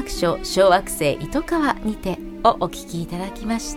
楽書小惑星糸川にてをお聞きいただきました。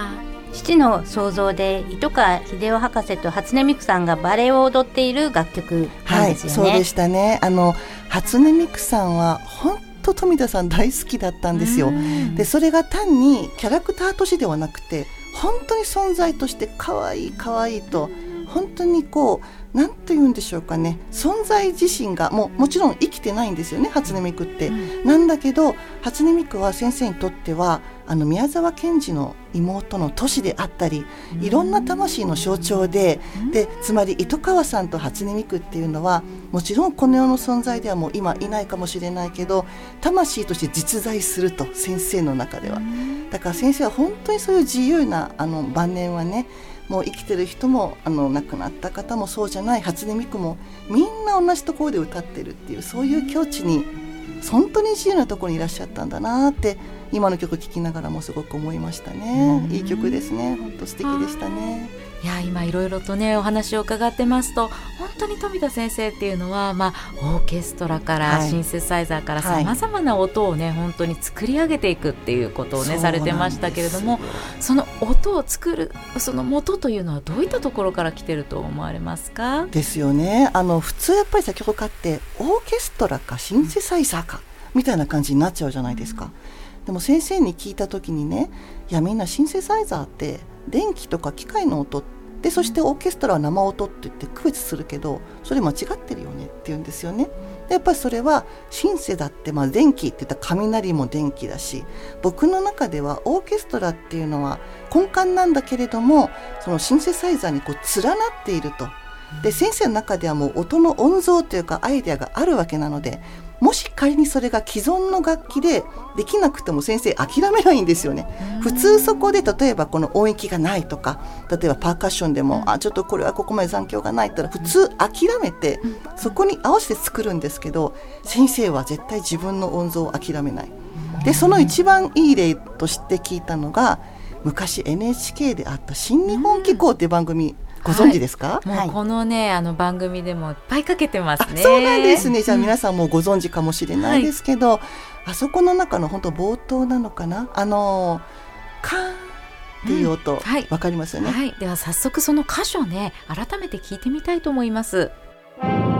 父の創造で糸川秀夫博士と初音ミクさんがバレエを踊っている楽曲なんですよね。 はい、そうでしたね。初音ミクさんは本当富田さん大好きだったんですよ。でそれが単にキャラクターとしてではなくて本当に存在として可愛い可愛いと本当になんと言うんでしょうかね、存在自身がもちろん生きてないんですよね、初音ミクって、なんだけど初音ミクは先生にとっては宮沢賢治の妹のトシであったり、いろんな魂の象徴で、つまり糸川さんと初音ミクっていうのはもちろんこの世の存在ではもう今いないかもしれないけど魂として実在すると、先生の中では。だから先生は本当にそういう自由な晩年はね、もう生きてる人も亡くなった方もそうじゃない初音ミクもみんな同じところで歌ってるっていう、そういう境地に本当に自由なところにいらっしゃったんだなって今の曲聴きながらもすごく思いましたね。いい曲ですね。本当素敵でしたね。 いや今いろいろとねお話を伺ってますと本当に富田先生っていうのは、オーケストラからシンセサイザーからさまざまな音をね本当に作り上げていくっていうことをねされてましたけれども、その音を作るその元というのはどういったところから来てると思われますか？ですよね。普通やっぱり先ほどかってオーケストラかシンセサイザーかみたいな感じになっちゃうじゃないですか。でも先生に聞いた時にね、いやみんなシンセサイザーって電気とか機械の音で、そしてオーケストラは生音って言って区別するけどそれ間違ってるよねって言うんですよね。でやっぱりそれはシンセだって、電気って言ったら雷も電気だし、僕の中ではオーケストラっていうのは根幹なんだけれどもそのシンセサイザーに連なっていると。で先生の中ではもう音の音像というかアイデアがあるわけなので、もし仮にそれが既存の楽器でできなくても先生諦めないんですよね。普通そこで例えばこの音域がないとか、例えばパーカッションでもちょっとこれはここまで残響がないって言ったら普通諦めてそこに合わせて作るんですけど、先生は絶対自分の音像を諦めない。でその一番いい例として聞いたのが昔 NHK であった新日本紀行っていう番組、ご存知ですか？ もうこのね番組でもいっぱいかけてますね。 そうなんですね。じゃあ皆さんもご存知かもしれないですけど、あそこの中の本当冒頭なのかな、カーンっていう音、わかりますよね。 では早速その箇所ね改めて聞いてみたいと思います。